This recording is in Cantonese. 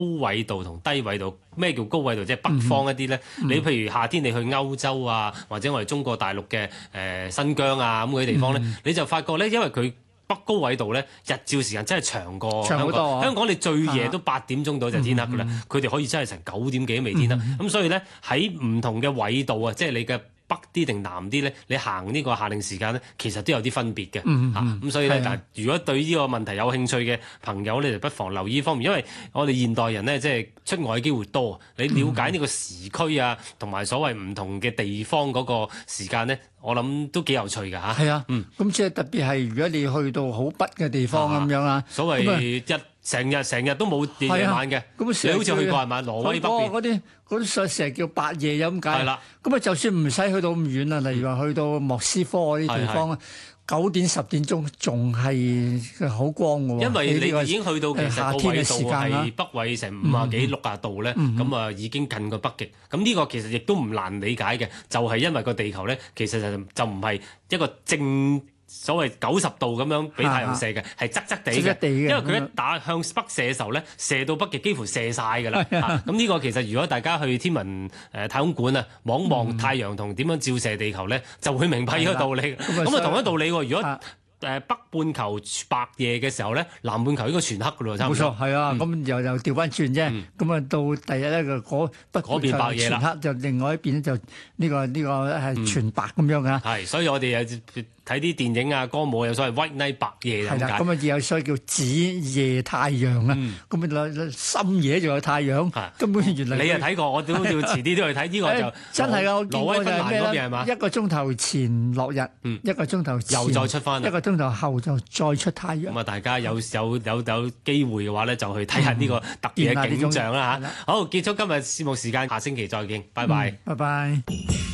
緯度同低緯度。咩叫高緯度？即係北方一啲咧。你譬如夏天你去歐洲啊，或者我哋中國大陸嘅新疆啊咁嗰啲地方咧，你就發覺咧，因為佢北高緯度咧，日照時間真係長過香港。香港你最夜都8點鐘到就天黑㗎啦，佢哋可以真係成9點幾都未天黑。咁所以咧，喺唔同嘅緯度啊，即係你嘅北啲定南啲咧，你行呢個夏令時間咧，其實都有啲分別嘅。咁所以咧，但係如果對呢個問題有興趣嘅朋友咧，就不妨留意呢方面，因為我哋現代人咧，即係出外嘅機會多，你了解呢個時區啊，同埋所謂唔同嘅地方嗰個時間咧，我諗都幾有趣㗎嚇。係啊， 咁即係特別係如果你去到好北嘅地方咁樣啊， 所謂成日都冇夜晚嘅，你好似去過係嘛？挪威北邊嗰啲成日叫白夜咁解。係啦，咁啊就算唔使去到咁遠啊，例如話去到莫斯科嗰啲地方，9點10點鐘仲係好光嘅喎。 因為你已經去到其實夏天嘅時間係北緯成50幾60度咧，咁啊已經近過北極。咁呢個其實亦都唔難理解嘅，就係因為個地球咧，其實就唔係一個正所謂90度咁樣俾太陽射嘅，係側側地嘅。因為佢一打向北射嘅時候咧，射到北極幾乎射晒㗎啦。咁呢個其實如果大家去天文太空館啊，望太陽同點樣照射地球咧，就會明白呢個道理。咁啊同一道理喎，如果北半球白夜嘅時候咧，南半球應該全黑㗎咯，差唔多。 冇錯，係啊，咁又調翻轉啫。咁啊到第日咧個北邊白夜啦， 全黑就另外一邊就呢個係全白咁樣㗎。 係，所以我哋睇啲電影啊、歌舞有所謂 white night 白夜咁解。係啦， 咁啊有所謂叫子夜太陽啊。咁啊深夜仲有太陽。根本原來你又睇過，我都要遲啲都去睇呢個就真係啊！我見過就係咩咧？ 係嘛 1個鐘頭前落日，1個鐘頭前又再出翻 ，1個鐘頭後就再出太陽。 咁啊，大家有機會嘅話咧，就去睇下呢個特別嘅景象啦嚇。好，結束今日節目時間，下星期再見，拜拜。 拜拜。